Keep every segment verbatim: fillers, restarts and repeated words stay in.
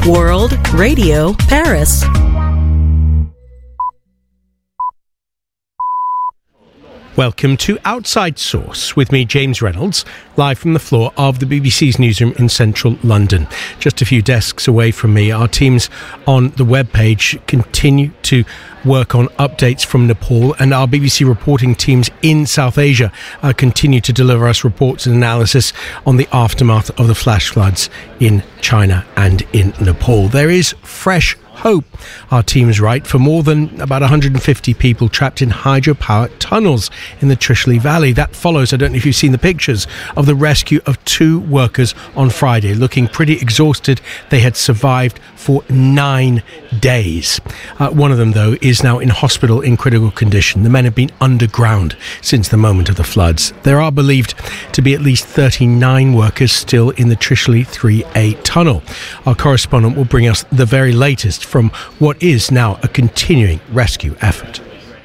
World Radio Paris. Welcome to Outside Source with me, James Reynolds, live from the floor of the B B C's newsroom in central London. Just a few desks away from me, our teams on the webpage continue to work on updates from Nepal, and our B B C reporting teams in South Asia uh, continue to deliver us reports and analysis on the aftermath of the flash floods in China and in Nepal. There is fresh hope, our teams write, for more than about one hundred fifty people trapped in hydropower tunnels in the Trishuli Valley. That follows, I don't know if you've seen the pictures, of the rescue of two workers on Friday, looking pretty exhausted. They had survived for nine days. Uh, one of them, though, is now in hospital in critical condition. The men have been underground since the moment of the floods. There are believed to be at least thirty-nine workers still in the Trishuli three A tunnel. Our correspondent will bring us the very latest from what is now a continuing rescue effort.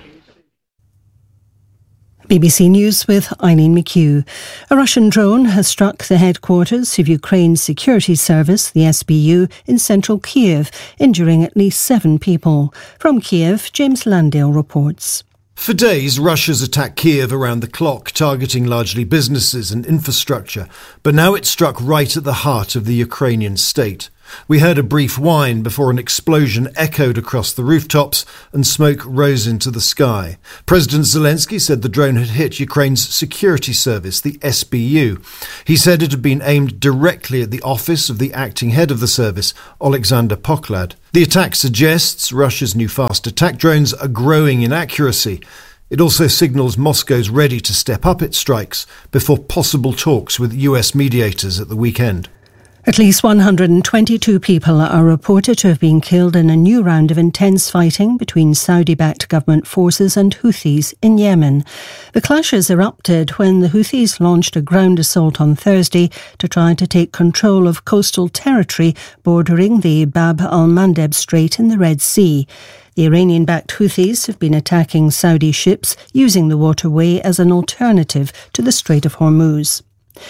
B B C News with Eileen McHugh. A Russian drone has struck the headquarters of Ukraine's security service, the S B U, in central Kiev, injuring at least seven people. From Kiev, James Landale reports. For days, Russia's attacked Kiev around the clock, targeting largely businesses and infrastructure. But now it struck right at the heart of the Ukrainian state. We heard a brief whine before an explosion echoed across the rooftops and smoke rose into the sky. President Zelensky said the drone had hit Ukraine's security service, the S B U. He said it had been aimed directly at the office of the acting head of the service, Alexander Poklad. The attack suggests Russia's new fast attack drones are growing in accuracy. It also signals Moscow's ready to step up its strikes before possible talks with U S mediators at the weekend. At least one hundred twenty-two people are reported to have been killed in a new round of intense fighting between Saudi-backed government forces and Houthis in Yemen. The clashes erupted when the Houthis launched a ground assault on Thursday to try to take control of coastal territory bordering the Bab al-Mandeb Strait in the Red Sea. The Iranian-backed Houthis have been attacking Saudi ships using the waterway as an alternative to the Strait of Hormuz.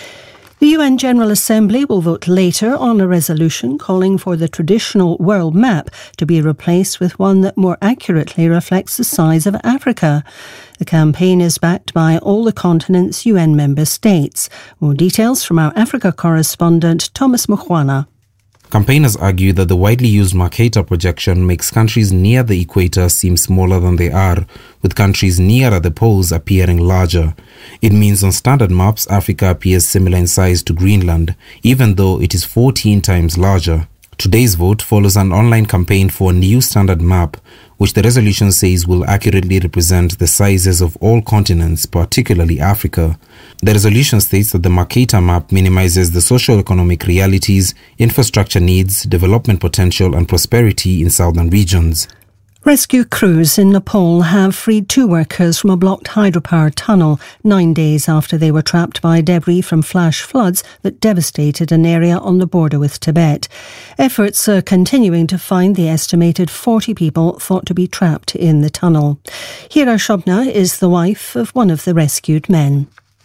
The U N General Assembly will vote later on a resolution calling for the traditional world map to be replaced with one that more accurately reflects the size of Africa. The campaign is backed by all the continent's U N member states. More details from our Africa correspondent Thomas Mukwana. Campaigners argue that the widely used Mercator projection makes countries near the equator seem smaller than they are, with countries nearer the poles appearing larger. It means on standard maps, Africa appears similar in size to Greenland, even though it is fourteen times larger. Today's vote follows an online campaign for a new standard map, which the resolution says will accurately represent the sizes of all continents, particularly Africa. The resolution states that the Mercator map minimizes the socio-economic realities, infrastructure needs, development potential and prosperity in southern regions. Rescue crews in Nepal have freed two workers from a blocked hydropower tunnel nine days after they were trapped by debris from flash floods that devastated an area on the border with Tibet. Efforts are continuing to find the estimated forty people thought to be trapped in the tunnel. Hira Shobna is the wife of one of the rescued men.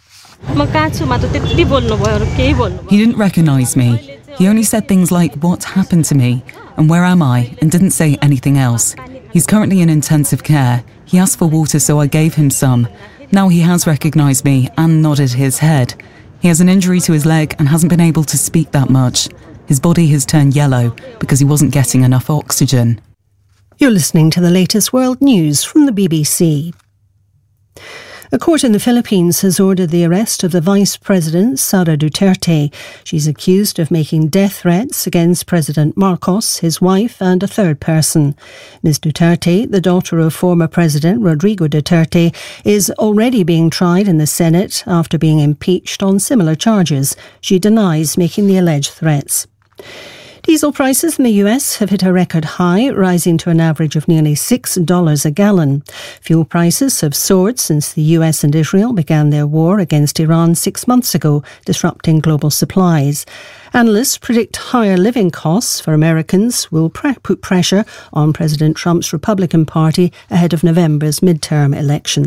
He didn't recognise me. He only said things like, "What happened to me?" and "Where am I?" and didn't say anything else. He's currently in intensive care. He asked for water, so I gave him some. Now he has recognised me and nodded his head. He has an injury to his leg and hasn't been able to speak that much. His body has turned yellow because he wasn't getting enough oxygen. You're listening to the latest world news from the B B C. A court in the Philippines has ordered the arrest of the Vice President, Sara Duterte. She's accused of making death threats against President Marcos, his wife and a third person. Miz Duterte, the daughter of former President Rodrigo Duterte, is already being tried in the Senate after being impeached on similar charges. She denies making the alleged threats. Diesel prices in the U S have hit a record high, rising to an average of nearly six dollars a gallon. Fuel prices have soared since the U S and Israel began their war against Iran six months ago, disrupting global supplies. Analysts predict higher living costs for Americans will pre- put pressure on President Trump's Republican Party ahead of November's midterm elections.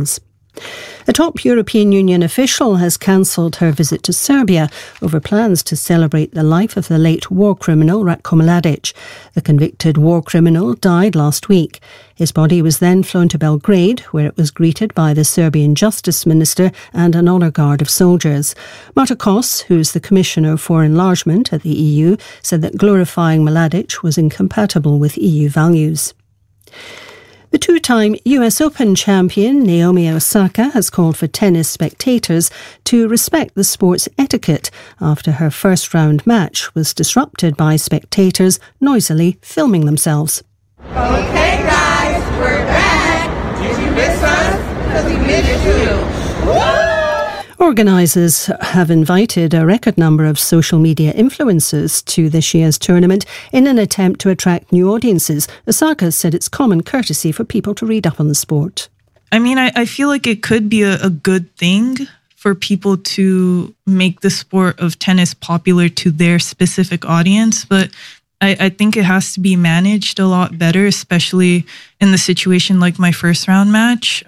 A top European Union official has cancelled her visit to Serbia over plans to celebrate the life of the late war criminal Ratko Mladic. The convicted war criminal died last week. His body was then flown to Belgrade, where it was greeted by the Serbian Justice Minister and an honour guard of soldiers. Marta Kos, who's the Commissioner for Enlargement at the E U, said that glorifying Mladic was incompatible with E U values. The two-time U S Open champion Naomi Osaka has called for tennis spectators to respect the sport's etiquette after her first-round match was disrupted by spectators noisily filming themselves. Okay, guys, we're back. Did you miss us? Because we missed you. Woo! Organisers have invited a record number of social media influencers to this year's tournament in an attempt to attract new audiences. Osaka said it's common courtesy for people to read up on the sport. I mean, I, I feel like it could be a, a good thing for people to make the sport of tennis popular to their specific audience, but I, I think it has to be managed a lot better, especially in the situation like my first round match.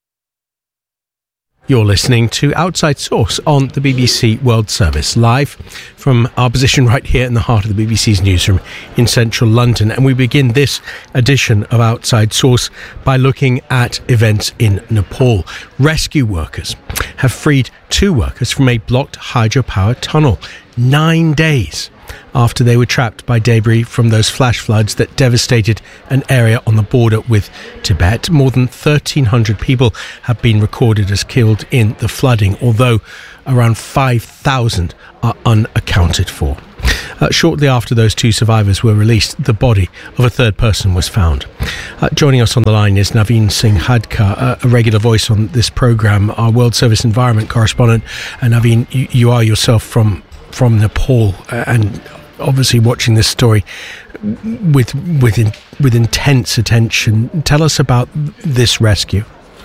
You're listening to Outside Source on the B B C World Service, live from our position right here in the heart of the B B C's newsroom in central London. And we begin this edition of Outside Source by looking at events in Nepal. Rescue workers have freed two workers from a blocked hydropower tunnel nine days after they were trapped by debris from those flash floods that devastated an area on the border with Tibet. More than thirteen hundred people have been recorded as killed in the flooding, although around five thousand are unaccounted for. Uh, shortly after those two survivors were released, the body of a third person was found. Uh, joining us on the line is Naveen Singh Hadkar, uh, a regular voice on this programme, our World Service Environment correspondent. And Naveen, you, you are yourself from from Nepal, uh, and obviously watching this story with with in, with intense attention. Tell us about this rescue.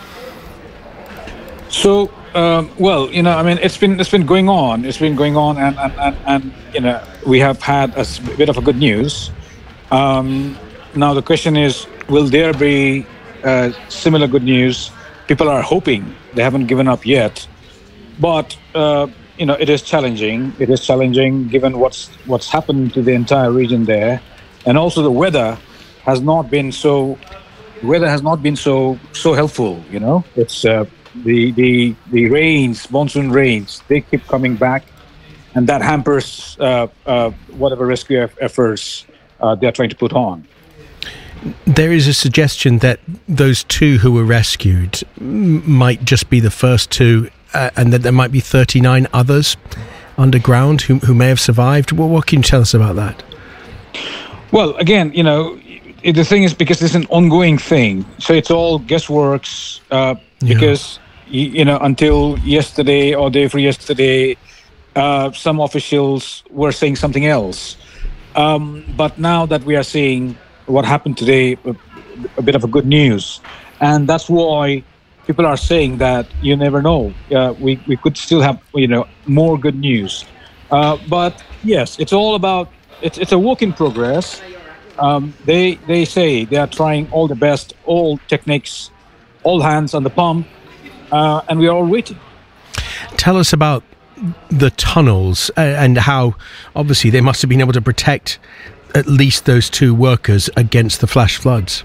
So, um, well, you know, I mean, it's been it's been going on. It's been going on, and and, and, and you know, we have had a bit of a good news. Um, now the question is, will there be uh, similar good news? People are hoping. They haven't given up yet, but. Uh, You know, it is challenging. It is challenging given what's what's happened to the entire region there, and also the weather has not been so. Weather has not been so so helpful. You know, it's uh, the the the rains, monsoon rains. They keep coming back, and that hampers uh, uh, whatever rescue efforts uh, they are trying to put on. There is a suggestion that those two who were rescued m- might just be the first two. Uh, and that there might be thirty-nine others underground who who may have survived. Well, what can you tell us about that? Well, again, you know, it, the thing is, because it's an ongoing thing, so it's all guessworks. Uh, because yeah. you, you know, until yesterday or day before yesterday, uh, some officials were saying something else. Um, but now that we are seeing what happened today, a, a bit of a good news, and that's why. People are saying that you never know. Uh, we we could still have you know more good news, uh, but yes, it's all about it's it's a work in progress. Um, they they say they are trying all the best, all techniques, all hands on the pump, uh, and we are all waiting. Tell us about the tunnels and how obviously they must have been able to protect at least those two workers against the flash floods.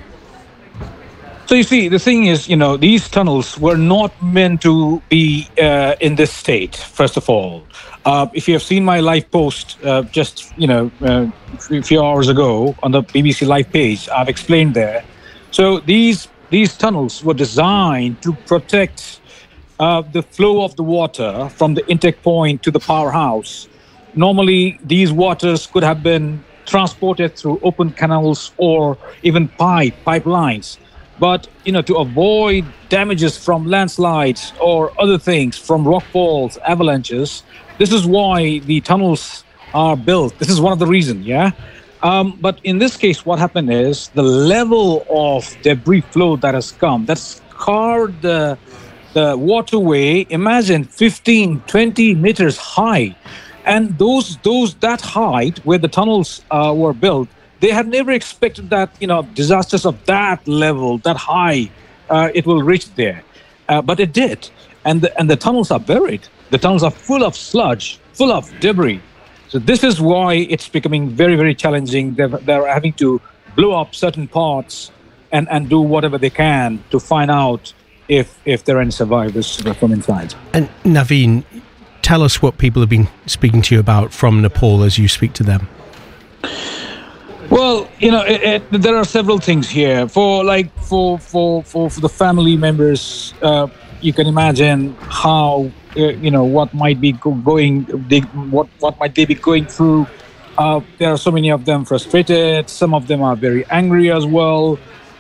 So you see, the thing is, you know, these tunnels were not meant to be uh, in this state, first of all. Uh, if you have seen my live post uh, just, you know, uh, a few hours ago on the B B C Live page, I've explained there. So these these tunnels were designed to protect uh, the flow of the water from the intake point to the powerhouse. Normally, these waters could have been transported through open canals or even pipe pipelines. But, you know, to avoid damages from landslides or other things, from rockfalls, avalanches, this is why the tunnels are built. This is one of the reasons, yeah? Um, but in this case, what happened is the level of debris flow that has come, that's scarred the, the waterway, imagine fifteen, twenty meters high. And those, those that height where the tunnels uh, were built, they had never expected that, you know, disasters of that level, that high, uh, it will reach there. uh, but it did. And the, and the tunnels are buried. The tunnels are full of sludge, full of debris. So this is why it's becoming very, very challenging. They're, they're having to blow up certain parts and, and do whatever they can to find out if if there are any survivors from inside. And Naveen, tell us what people have been speaking to you about from Nepal as you speak to them. Well, you know, it, it, there are several things here. For like for for for, for the family members, uh, you can imagine how uh, you know what might be go- going, they, what what might they be going through. Uh, there are so many of them frustrated. Some of them are very angry as well.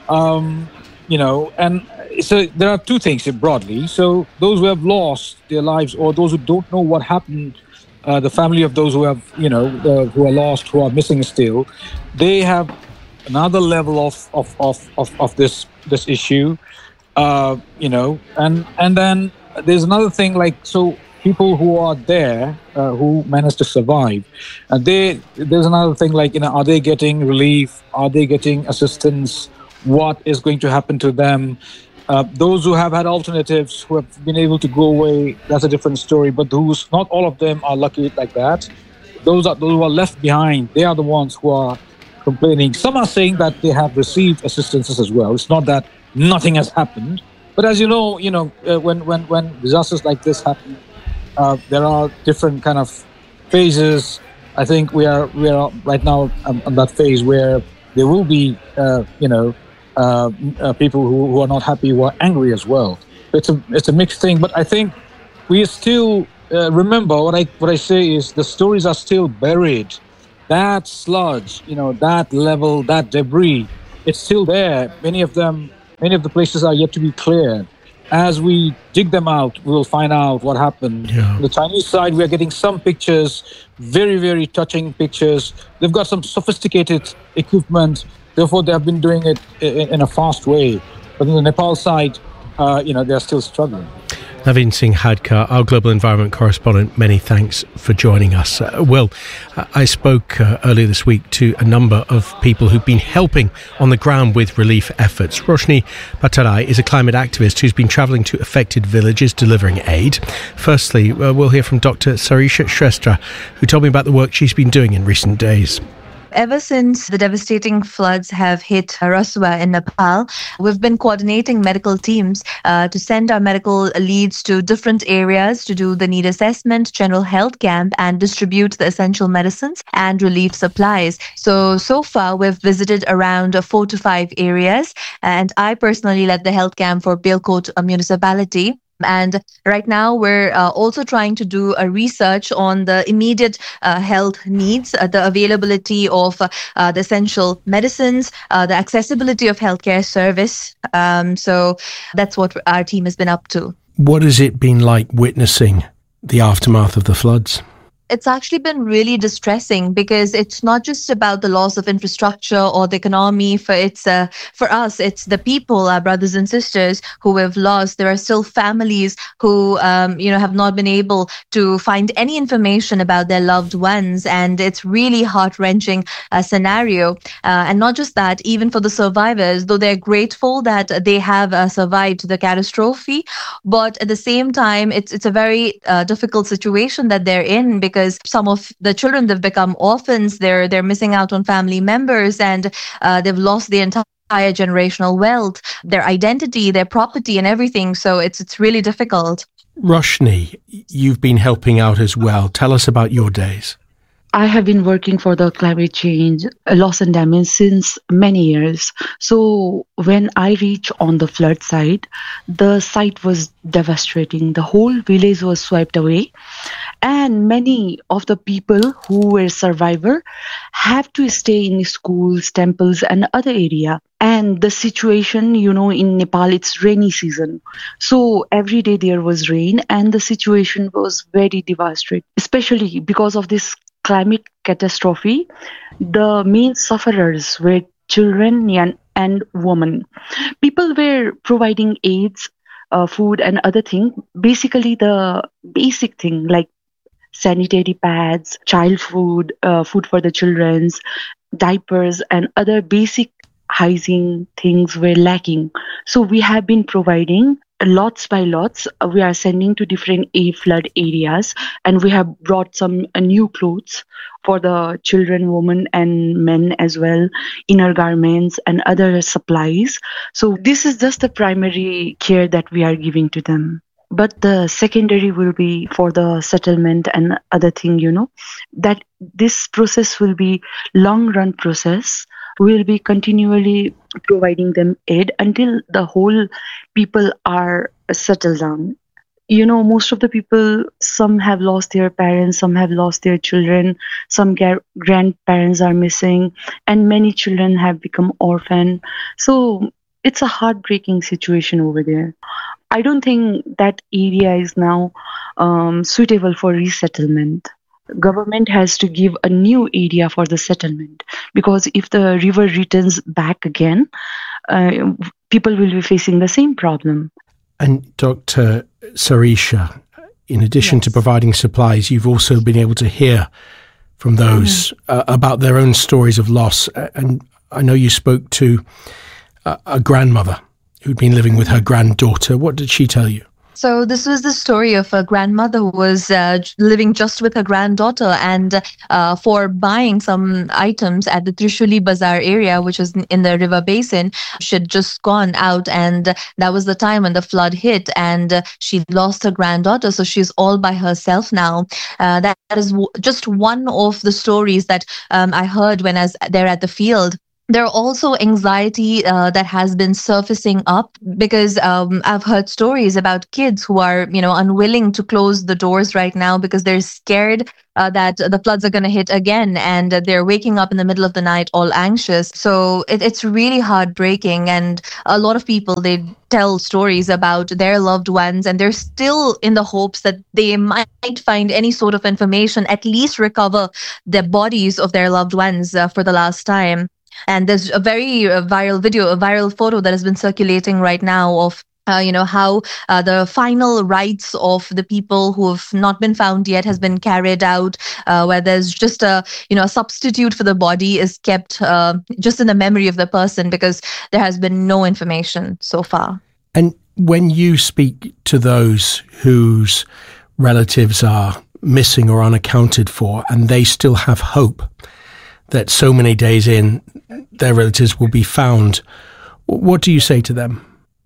Um, you know, and so there are two things here broadly. So those who have lost their lives, or those who don't know what happened, uh, the family of those who have, you know, uh, who are lost, who are missing still, they have another level of of of of, of this this issue. Uh, you know, and and then there's another thing, like, so people who are there, uh, who managed to survive, and they there's another thing, like, you know, are they getting relief? Are they getting assistance? What is going to happen to them? Uh, those who have had alternatives, who have been able to go away, that's a different story. But those, not all of them are lucky like that. Those are those who are left behind. They are the ones who are complaining. Some are saying that they have received assistances as well. It's not that nothing has happened. But as you know, you know, uh, when when when disasters like this happen, uh, there are different kind of phases. I think we are we are right now um, on that phase where there will be, uh, you know. Uh, uh, people who, who are not happy, who are angry as well. It's a it's a mixed thing, but I think we still uh, remember what I what I say is the stories are still buried. That sludge, you know, that level, that debris, it's still there. Many of them, many of the places are yet to be cleared. As we dig them out, we will find out what happened. Yeah. On the Chinese side, we are getting some pictures, very very touching pictures. They've got some sophisticated equipment. Therefore, they have been doing it in a fast way. But on the Nepal side, uh, you know, they're still struggling. Naveen Singh Hadkar, our global environment correspondent, many thanks for joining us. Uh, Will, I spoke uh, earlier this week to a number of people who've been helping on the ground with relief efforts. Roshni Bhattarai is a climate activist who's been travelling to affected villages delivering aid. Firstly, uh, we'll hear from Doctor Sarisha Shrestha, who told me about the work she's been doing in recent days. Ever since the devastating floods have hit Rasua in Nepal, we've been coordinating medical teams uh, to send our medical leads to different areas to do the need assessment, general health camp, and distribute the essential medicines and relief supplies. So, so far, we've visited around four to five areas, and I personally led the health camp for Belkot municipality. And right now, we're uh, also trying to do a research on the immediate uh, health needs, uh, the availability of uh, uh, the essential medicines, uh, the accessibility of healthcare service. Um, so that's what our team has been up to. What has it been like witnessing the aftermath of the floods? It's actually been really distressing because it's not just about the loss of infrastructure or the economy. For it's uh, for us, it's the people, our brothers and sisters who have lost. There are still families who, um, you know, have not been able to find any information about their loved ones, and it's really heart-wrenching uh, scenario. Uh, and not just that, even for the survivors, though they're grateful that they have uh, survived the catastrophe, but at the same time, it's it's a very uh, difficult situation that they're in because Because some of the children, they've become orphans, they're they're missing out on family members, and uh, they've lost the entire generational wealth, their identity, their property, and everything. So it's it's really difficult. Roshni, you've been helping out as well. Tell us about your days. I have been working for the climate change, loss and damage since many years. So when I reached on the flood site, the site was devastating. The whole village was swept away. And many of the people who were survivors have to stay in schools, temples, and other area. And the situation, you know, in Nepal, it's rainy season. So every day there was rain, and the situation was very devastating, especially because of this climate catastrophe. The main sufferers were children and, and women. People were providing aids, uh, food, and other things. Basically, the basic thing like sanitary pads, child food, uh, food for the children's, diapers, and other basic hygiene things were lacking. So we have been providing lots by lots, uh, we are sending to different A flood areas, and we have brought some uh, new clothes for the children, women, and men as well, inner garments and other supplies. So this is just the primary care that we are giving to them. But the secondary will be for the settlement and other thing, you know, that this process will be long run process. We will be continually providing them aid until the whole people are settled down. You know, most of the people, some have lost their parents, some have lost their children, some gar- grandparents are missing, and many children have become orphan. So it's a heartbreaking situation over there. I don't think that area is now um, suitable for resettlement. Government has to give a new area for the settlement, because if the river returns back again, uh, people will be facing the same problem. And Doctor Sarisha, in addition yes. to providing supplies, you've also been able to hear from those mm-hmm. uh, about their own stories of loss. And I know you spoke to a, a grandmother who'd been living with her granddaughter. What did she tell you? So this was the story of a grandmother who was uh, living just with her granddaughter, and uh, for buying some items at the Trishuli Bazaar area, which is in the river basin, she had just gone out, and that was the time when the flood hit, and she lost her granddaughter. So she's all by herself now. Uh, that, that is w- just one of the stories that um, I heard when I was there at the field. There are also anxiety uh, that has been surfacing up, because um, I've heard stories about kids who are, you know, unwilling to close the doors right now because they're scared uh, that the floods are going to hit again, and they're waking up in the middle of the night all anxious. So it, it's really heartbreaking, and a lot of people, they tell stories about their loved ones, and they're still in the hopes that they might find any sort of information, at least recover the bodies of their loved ones uh, for the last time. And there's a very uh, viral video, a viral photo that has been circulating right now of, uh, you know, how uh, the final rites of the people who have not been found yet has been carried out, uh, where there's just a, you know, a substitute for the body is kept uh, just in the memory of the person, because there has been no information so far. And when you speak to those whose relatives are missing or unaccounted for, and they still have hope that so many days in, their relatives will be found, what do you say to them?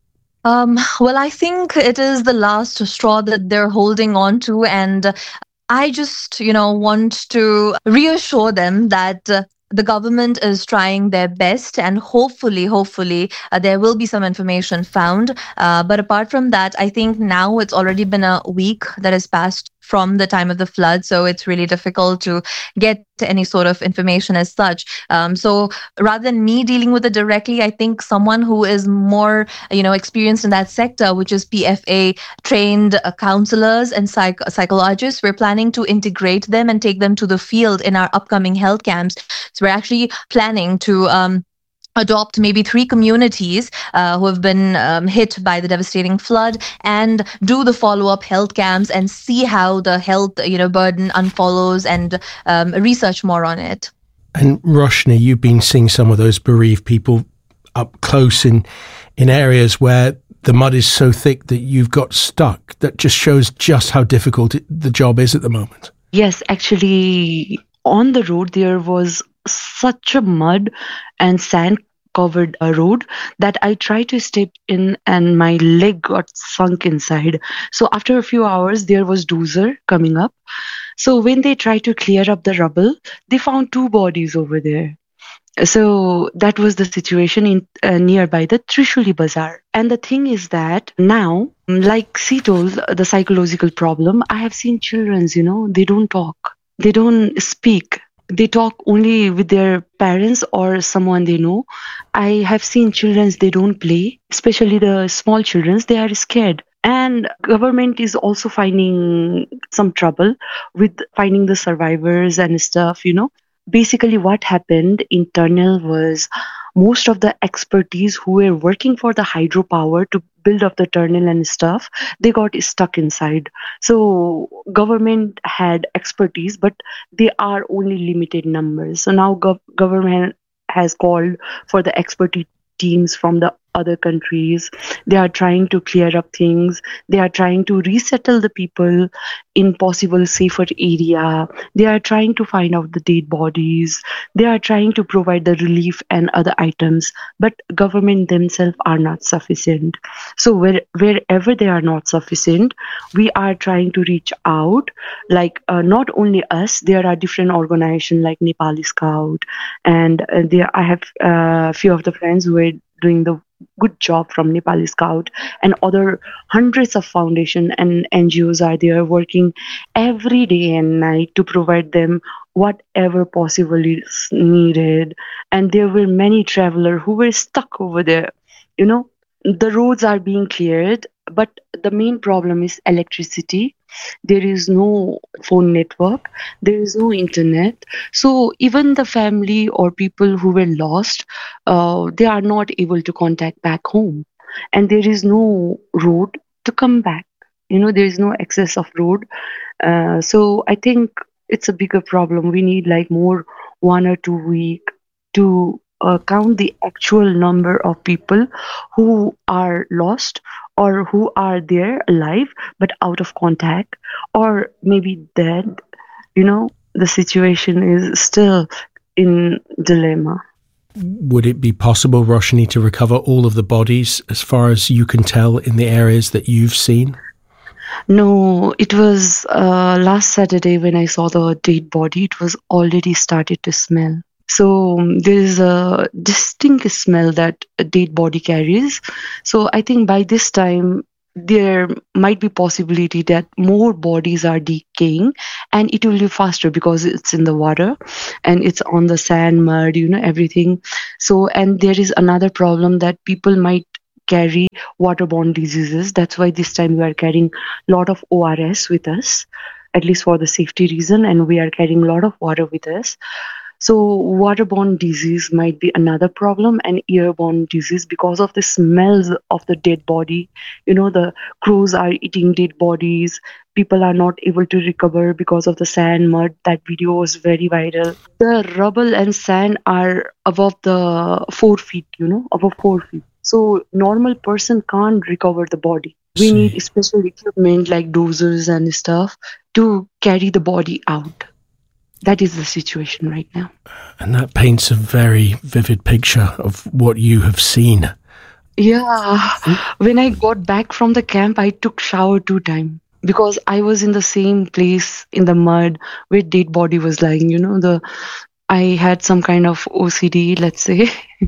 Um, well, I think it is the last straw that they're holding on to. And I just, you know, want to reassure them that uh, the government is trying their best, and hopefully, hopefully, uh, there will be some information found. Uh, but apart from that, I think now it's already been a week that has passed from the time of the flood, so it's really difficult to get any sort of information as such. Um, so rather than me dealing with it directly, I think someone who is more, you know, experienced in that sector, which is P F A trained uh, counselors and psych- psychologists, we're planning to integrate them and take them to the field in our upcoming health camps. So we're actually planning to um, adopt maybe three communities uh, who have been um, hit by the devastating flood, and do the follow-up health camps and see how the health, you know, burden unfollows, and um, research more on it. And Roshni, you've been seeing some of those bereaved people up close in in areas where the mud is so thick that you've got stuck. That just shows just how difficult it, the job is at the moment. Yes, actually, on the road there was such a mud and sand covered a road that I tried to step in and my leg got sunk inside. So after a few hours, there was dozer coming up. So when they tried to clear up the rubble, they found two bodies over there. So that was the situation in uh, nearby the Trishuli Bazaar. And the thing is that now, like she told, the psychological problem, I have seen children, you know, they don't talk. They don't speak. They talk only with their parents or someone they know. I have seen children, they don't play, especially the small children, they are scared. And government is also finding some trouble with finding the survivors and stuff, you know. Basically what happened in tunnel was most of the expertise who were working for the hydropower to build up the tunnel and stuff, they got stuck inside. So government had expertise, but they are only limited numbers. So now gov- government has called for the expertise teams from the other countries. They are trying to clear up things. They are trying to resettle the people in possible safer area. They are trying to find out the dead bodies. They are trying to provide the relief and other items, but government themselves are not sufficient. So where, wherever they are not sufficient, we are trying to reach out. Like uh, not only us, there are different organizations like Nepali Scout, and uh, there I have a uh, few of the friends who are doing the good job from Nepali Scout, and other hundreds of foundation and N G Os are there working every day and night to provide them whatever possible is needed. And there were many travelers who were stuck over there. You know, the roads are being cleared, but the main problem is electricity. There is no phone network. There is no internet. So even the family or people who were lost, uh, they are not able to contact back home. And there is no road to come back. You know, there is no access of road. Uh, so I think it's a bigger problem. We need like more one or two week to uh, count the actual number of people who are lost, or who are there alive but out of contact, or maybe dead. You know, the situation is still in dilemma. Would it be possible, Roshni, to recover all of the bodies as far as you can tell in the areas that you've seen? No, it was uh, last Saturday when I saw the dead body, it was already started to smell. So um, there is a distinct smell that a dead body carries. So I think by this time, there might be possibility that more bodies are decaying, and it will be faster because it's in the water and it's on the sand, mud, you know, everything. So, and there is another problem that people might carry waterborne diseases. That's why this time we are carrying a lot of O R S with us, at least for the safety reason, and we are carrying a lot of water with us. So waterborne disease might be another problem, and airborne disease because of the smells of the dead body. You know, the crows are eating dead bodies. People are not able to recover because of the sand, mud. That video was very viral. The rubble and sand are above the four feet, you know, above four feet. So normal person can't recover the body. We need special equipment like dozers and stuff to carry the body out. That is the situation right now. And that paints a very vivid picture of what you have seen. Yeah. When I got back from the camp, I took shower two times because I was in the same place in the mud where dead body was lying. You know, the I had some kind of O C D, let's say.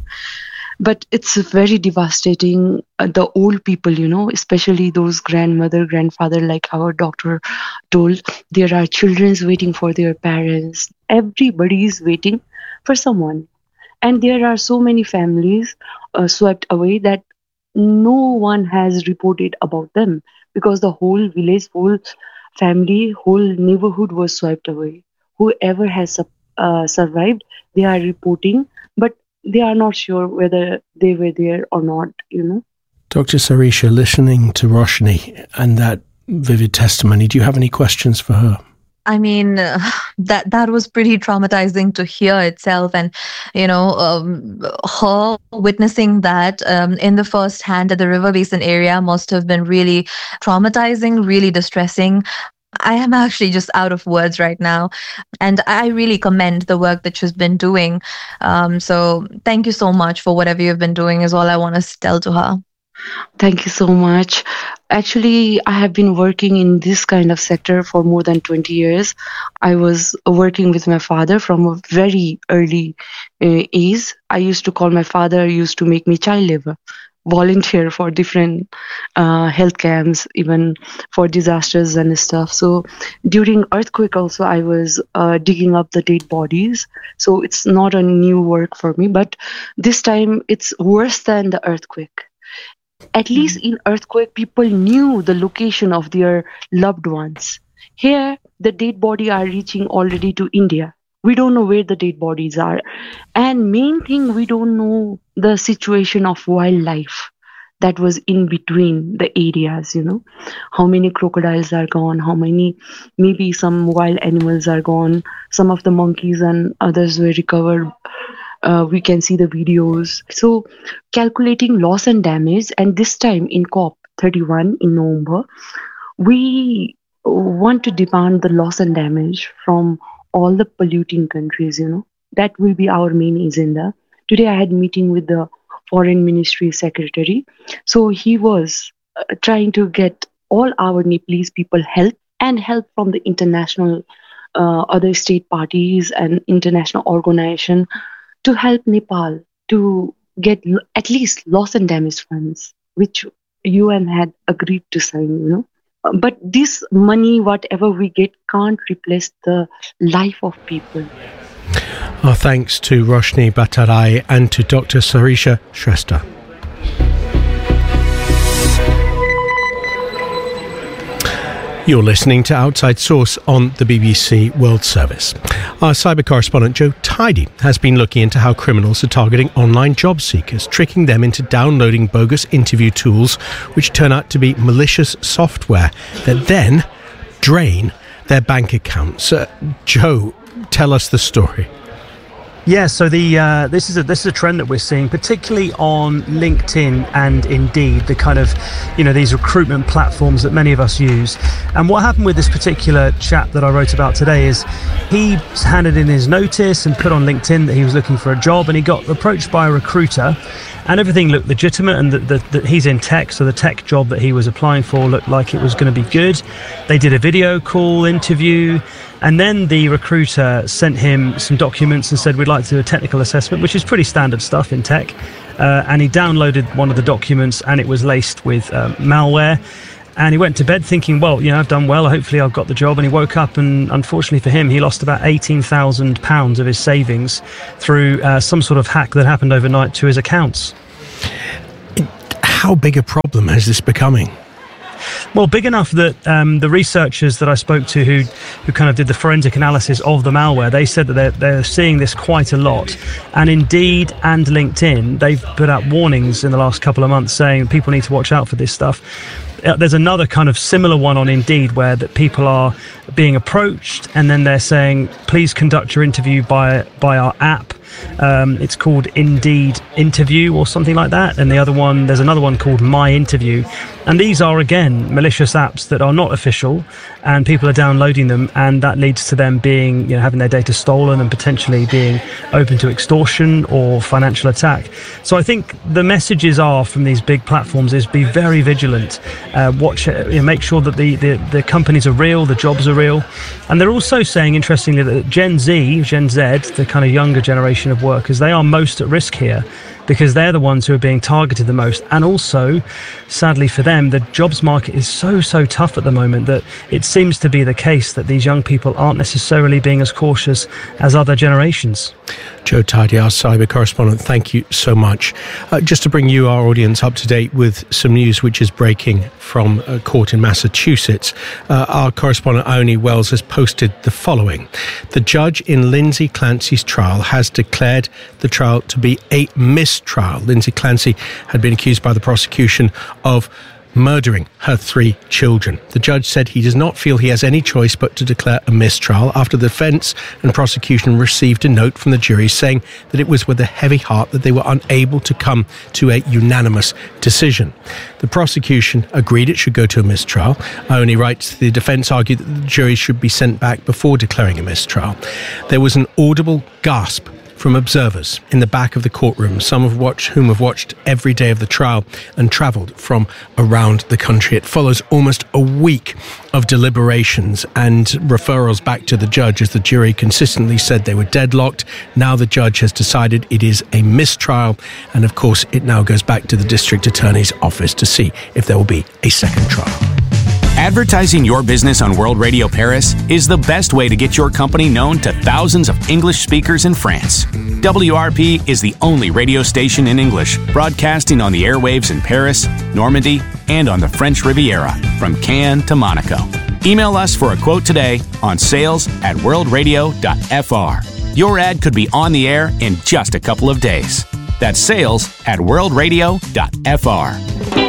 But it's very devastating. Uh, the old people, you know, especially those grandmother, grandfather, like our doctor told, there are children waiting for their parents. Everybody is waiting for someone. And there are so many families uh, swept away that no one has reported about them because the whole village, whole family, whole neighborhood was swept away. Whoever has uh, survived, they are reporting, but they are not sure whether they were there or not, you know. Doctor Sarisha, listening to Roshni and that vivid testimony, do you have any questions for her? I mean, uh, that that was pretty traumatizing to hear itself. And, you know, um, her witnessing that um, in the first hand at the river basin area must have been really traumatizing, really distressing. I am actually just out of words right now. And I really commend the work that she's been doing. Um, so thank you so much for whatever you've been doing is all I want to tell to her. Thank you so much. Actually, I have been working in this kind of sector for more than twenty years. I was working with my father from a very early uh, age. I used to call my father, used to make me child labor, volunteer for different uh, health camps, even for disasters and stuff. So during earthquake also, I was uh, digging up the dead bodies. So it's not a new work for me, but this time it's worse than the earthquake. At least in earthquake, people knew the location of their loved ones. Here, the dead body are reaching already to India. We don't know where the dead bodies are. And main thing, we don't know the situation of wildlife that was in between the areas, you know. How many crocodiles are gone, how many, maybe some wild animals are gone. Some of the monkeys and others were recovered. Uh, we can see the videos. So calculating loss and damage, and this time in COP thirty-one in November, we want to demand the loss and damage from all the polluting countries, you know. That will be our main agenda. Today I had a meeting with the Foreign Ministry Secretary. So he was uh, trying to get all our Nepalese people help and help from the international, uh, other state parties and international organization to help Nepal to get l- at least loss and damage funds, which U N had agreed to sign, you know. But this money, whatever we get, can't replace the life of people. Our thanks to Roshni Bhattarai and to Doctor Sarisha Shrestha. You're listening to Outside Source on the B B C World Service. Our cyber correspondent Joe Tidy has been looking into how criminals are targeting online job seekers, tricking them into downloading bogus interview tools which turn out to be malicious software that then drain their bank accounts. Uh, Joe, tell us the story. Yeah, so the uh, this is a this is a trend that we're seeing, particularly on LinkedIn and Indeed, the kind of, you know, these recruitment platforms that many of us use. And what happened with this particular chap that I wrote about today is he handed in his notice and put on LinkedIn that he was looking for a job, and he got approached by a recruiter, and everything looked legitimate, and that, that, that he's in tech, so the tech job that he was applying for looked like it was going to be good. They did a video call interview, and then the recruiter sent him some documents and said, we'd like to do a technical assessment, which is pretty standard stuff in tech. Uh, and he downloaded one of the documents, and it was laced with um, malware. And he went to bed thinking, well, you know, I've done well, hopefully I've got the job. And he woke up, and unfortunately for him, he lost about eighteen thousand pounds of his savings through uh, some sort of hack that happened overnight to his accounts. How big a problem is this becoming? Well, big enough that um, the researchers that I spoke to who who kind of did the forensic analysis of the malware, they said that they're, they're seeing this quite a lot. And Indeed and LinkedIn, they've put out warnings in the last couple of months saying people need to watch out for this stuff. There's another kind of similar one on Indeed where that people are being approached, and then they're saying, please conduct your interview by by our app. Um, it's called Indeed Interview or something like that. And the other one, there's another one called My Interview. And these are, again, malicious apps that are not official, and people are downloading them, and that leads to them being, you know, having their data stolen and potentially being open to extortion or financial attack. So I think the messages are from these big platforms is be very vigilant, uh, watch, you know, make sure that the, the, the companies are real, the jobs are real. And they're also saying, interestingly, that Gen Z, Gen Z, the kind of younger generation of workers, they are most at risk here because they're the ones who are being targeted the most. And also, sadly for them, the jobs market is so, so tough at the moment that it seems to be the case that these young people aren't necessarily being as cautious as other generations. Joe Tidy, our cyber correspondent, thank you so much. Uh, just to bring you, our audience, up to date with some news which is breaking from a court in Massachusetts, uh, our correspondent Ione Wells has posted the following. The judge in Lindsay Clancy's trial has declared the trial to be a mistrial. Lindsay Clancy had been accused by the prosecution of murdering her three children. The judge said he does not feel he has any choice but to declare a mistrial after the defence and prosecution received a note from the jury saying that it was with a heavy heart that they were unable to come to a unanimous decision. The prosecution agreed it should go to a mistrial. Ione writes, the defence argued that the jury should be sent back before declaring a mistrial. There was an audible gasp from observers in the back of the courtroom, some of watch, whom have watched every day of the trial and travelled from around the country. It follows almost a week of deliberations and referrals back to the judge as the jury consistently said they were deadlocked. Now the judge has decided it is a mistrial, and of course it now goes back to the district attorney's office to see if there will be a second trial. Advertising your business on World Radio Paris is the best way to get your company known to thousands of English speakers in France. W R P is the only radio station in English broadcasting on the airwaves in Paris, Normandy, and on the French Riviera, from Cannes to Monaco. Email us for a quote today on sales at worldradio dot f r. Your ad could be on the air in just a couple of days. That's sales at worldradio dot f r.